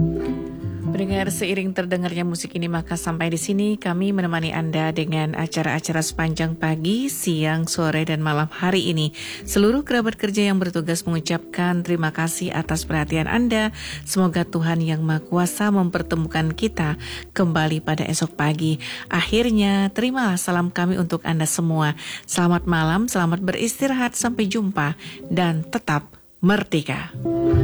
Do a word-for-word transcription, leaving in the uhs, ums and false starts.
Pendengar, seiring terdengarnya musik ini maka sampai di sini kami menemani Anda dengan acara-acara sepanjang pagi, siang, sore, dan malam hari ini. Seluruh kerabat kerja yang bertugas mengucapkan terima kasih atas perhatian Anda. Semoga Tuhan Yang Maha Kuasa mempertemukan kita kembali pada esok pagi. Akhirnya, terimalah salam kami untuk Anda semua. Selamat malam, selamat beristirahat, sampai jumpa, dan tetap merdeka.